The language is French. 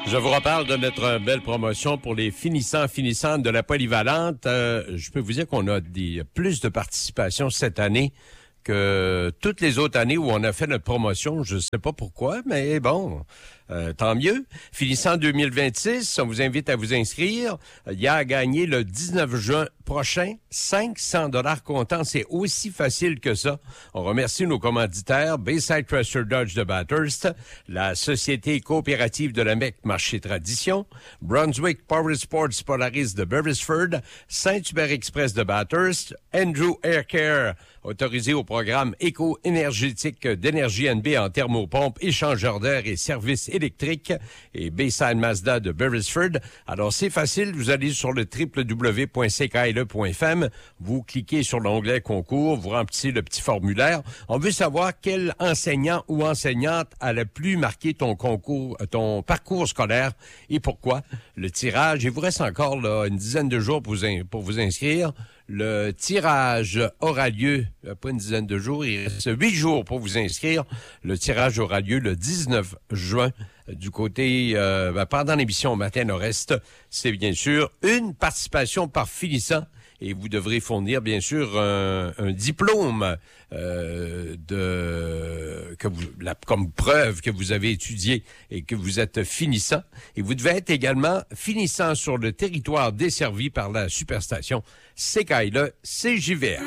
Je vous reparle de notre belle promotion pour les finissantes de la polyvalente. Je peux vous dire qu'on a plus de participation cette année que toutes les autres années où on a fait notre promotion. Je sais pas pourquoi, mais bon, tant mieux. Finissant 2026, on vous invite à vous inscrire. Il y a à gagner le 19 juin prochain, 500 $ comptant. C'est aussi facile que ça. On remercie nos commanditaires, Bayside Chrysler Dodge de Bathurst, la Société coopérative de la Mecque Marché Tradition, Brunswick Power Sports Polaris de Beresford, Saint-Hubert Express de Bathurst, Andrew Air Care, autorisé au programme éco-énergétique d'énergie NB en thermopompe, échangeur d'air et services électriques, et Bayside Mazda de Beresford. Alors, c'est facile. Vous allez sur le www.ckle.fm. Vous cliquez sur l'onglet concours. Vous remplissez le petit formulaire. On veut savoir quel enseignant ou enseignante a le plus marqué ton parcours scolaire et pourquoi. Le tirage, il vous reste encore là, une dizaine de jours pour vous inscrire. Le tirage aura lieu, pas une dizaine de jours, il reste 8 jours pour vous inscrire. Le tirage aura lieu le 19 juin du côté, pendant l'émission Matin Nord-Est. C'est bien sûr une participation par finissant et vous devrez fournir bien sûr un diplôme comme preuve que vous avez étudié et que vous êtes finissant. Et vous devez être également finissant sur le territoire desservi par la superstation CKILE CJVR.